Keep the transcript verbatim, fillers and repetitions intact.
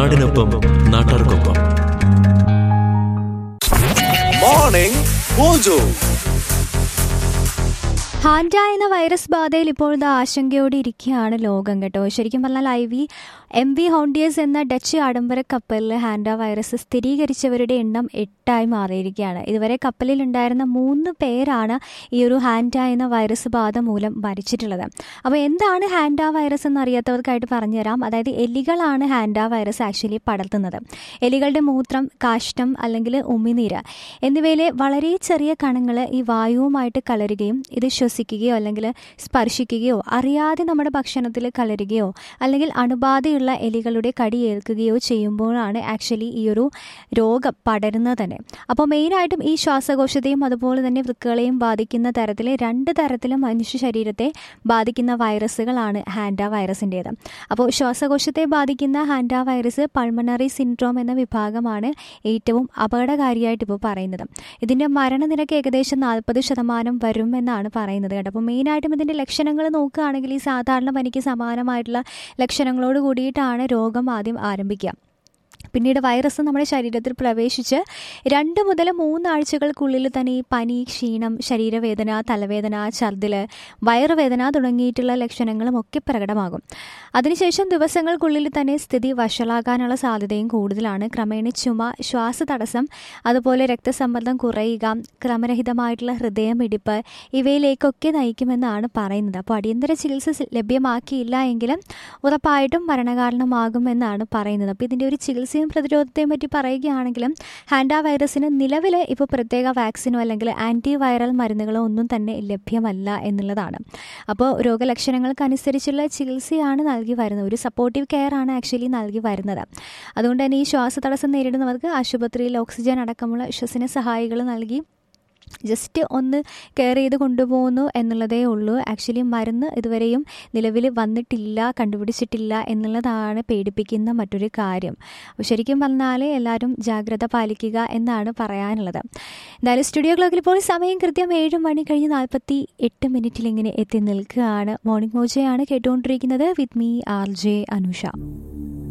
നാടിനൊപ്പം നാട്ടാർക്കൊപ്പം. Morning mojo. Hanta എന്ന വൈറസ് ബാധയിൽ ഇപ്പോൾ ഇത് ആശങ്കയോടെ ഇരിക്കുകയാണ് ലോകം കേട്ടോ. ശരിക്കും പറഞ്ഞാൽ I V M V Hondius എന്ന ഡച്ച് ആഡംബര കപ്പലിൽ ഹാൻഡ വൈറസ് സ്ഥിരീകരിച്ചവരുടെ എണ്ണം എട്ടായി മാറിയിരിക്കുകയാണ്. ഇതുവരെ കപ്പലിൽ ഉണ്ടായിരുന്ന മൂന്ന് പേരാണ് ഈ ഒരു ഹാൻഡ എന്ന വൈറസ് ബാധ മൂലം മരിച്ചിട്ടുള്ളത്. അപ്പോൾ എന്താണ് ഹാൻഡ വൈറസ് എന്നറിയാത്തവർക്കായിട്ട് പറഞ്ഞുതരാം. അതായത് എലികളാണ് ഹാൻഡ വൈറസ് ആക്ച്വലി പടർത്തുന്നത്. എലികളുടെ മൂത്രം, കാഷ്ടം അല്ലെങ്കിൽ ഉമിനീര് എന്നിവയിലെ വളരെ ചെറിയ കണങ്ങൾ ഈ വായുവുമായിട്ട് കലരുകയും ഇത് ശ്വസിക്കുകയോ അല്ലെങ്കിൽ സ്പർശിക്കുകയോ അറിയാതെ നമ്മുടെ ഭക്ഷണത്തിൽ കലരുകയോ അല്ലെങ്കിൽ അണുബാധയുള്ള എലികളുടെ കടിയേൽക്കുകയോ ചെയ്യുമ്പോഴാണ് ആക്ച്വലി ഈ ഒരു രോഗം പടരുന്നത് തന്നെ. അപ്പോൾ മെയിനായിട്ടും ഈ ശ്വാസകോശത്തെയും അതുപോലെ തന്നെ വൃക്കകളെയും ബാധിക്കുന്ന തരത്തിൽ രണ്ട് തരത്തിലും മനുഷ്യ ശരീരത്തെ ബാധിക്കുന്ന വൈറസുകളാണ് ഹാൻഡ വൈറസിൻ്റേത്. അപ്പോൾ ശ്വാസകോശത്തെ ബാധിക്കുന്ന ഹാൻഡ വൈറസ് പൾമണറി സിൻഡ്രോം എന്ന വിഭാഗമാണ് ഏറ്റവും അപകടകാരിയായിട്ട് ഇപ്പോൾ പറയുന്നത്. ഇതിൻ്റെ മരണനിരക്ക് ഏകദേശം നാൽപ്പത് ശതമാനം വരും എന്നാണ് പറയുന്നത് കേട്ടോ. അപ്പോൾ മെയിനായിട്ടും ഇതിൻ്റെ ലക്ഷണങ്ങൾ നോക്കുകയാണെങ്കിൽ ഈ സാധാരണ പനിക്ക് സമാനമായിട്ടുള്ള ലക്ഷണങ്ങളോട് കൂടിയിട്ടാണ് രോഗം ആദ്യം ആരംഭിക്കുക. പിന്നീട് വൈറസ് നമ്മുടെ ശരീരത്തിൽ പ്രവേശിച്ച് രണ്ട് മുതൽ മൂന്നാഴ്ചകൾക്കുള്ളിൽ തന്നെ ഈ പനി, ക്ഷീണം, ശരീരവേദന, തലവേദന, ഛർദിൽ, വയറുവേദന തുടങ്ങിയിട്ടുള്ള ലക്ഷണങ്ങളും ഒക്കെ പ്രകടമാകും. അതിനുശേഷം ദിവസങ്ങൾക്കുള്ളിൽ തന്നെ സ്ഥിതി വഷളാകാനുള്ള സാധ്യതയും കൂടുതലാണ്. ക്രമേണ ചുമ, ശ്വാസതടസ്സം, അതുപോലെ രക്തസമ്മർദ്ദം കുറയുക, ക്രമരഹിതമായിട്ടുള്ള ഹൃദയമിടിപ്പ് ഇവയിലേക്കൊക്കെ നയിക്കുമെന്നാണ് പറയുന്നത്. അപ്പോൾ അടിയന്തര ചികിത്സ ലഭ്യമാക്കിയില്ല എങ്കിലും ഉറപ്പായിട്ടും മരണകാരണമാകുമെന്നാണ് പറയുന്നത്. അപ്പോൾ ഇതിൻ്റെ ഒരു ചികിത്സയും പ്രതിരോധത്തെയും പറ്റി പറയുകയാണെങ്കിലും ഹാൻഡ വൈറസിന് നിലവിൽ ഇപ്പോൾ പ്രത്യേക വാക്സിനോ അല്ലെങ്കിൽ ആൻറ്റി വൈറൽ മരുന്നുകളോ ഒന്നും തന്നെ ലഭ്യമല്ല എന്നുള്ളതാണ്. അപ്പോൾ രോഗലക്ഷണങ്ങൾക്കനുസരിച്ചുള്ള ചികിത്സയാണ് നൽകി വരുന്നത്. ഒരു സപ്പോർട്ടീവ് കെയർ ആണ് ആക്ച്വലി നൽകി വരുന്നത്. അതുകൊണ്ട് തന്നെ ഈ ശ്വാസതടസ്സം നേരിടുന്നവർക്ക് ആശുപത്രിയിൽ ഓക്സിജൻ അടക്കമുള്ള ശ്വസന സഹായികൾ നൽകി ജസ്റ്റ് ഒന്ന് കെയർ ചെയ്ത് കൊണ്ടുപോകുന്നു എന്നുള്ളതേ ഉള്ളൂ. ആക്ച്വലി മരുന്ന് ഇതുവരെയും നിലവിൽ വന്നിട്ടില്ല, കണ്ടുപിടിച്ചിട്ടില്ല എന്നുള്ളതാണ് പേടിപ്പിക്കുന്ന മറ്റൊരു കാര്യം. അപ്പോൾ ശരിക്കും പറഞ്ഞാൽ എല്ലാവരും ജാഗ്രത പാലിക്കുക എന്നാണ് പറയാനുള്ളത്. എന്തായാലും സ്റ്റുഡിയോ ക്ലോക്കിൽ ഇപ്പോൾ സമയം കൃത്യം ഏഴ് മണി കഴിഞ്ഞ് നാൽപ്പത്തി എട്ട് മിനിറ്റിൽ ഇങ്ങനെ എത്തി നിൽക്കുകയാണ്. മോർണിംഗ് മോജയാണ് കേട്ടുകൊണ്ടിരിക്കുന്നത് with me R J Anusha.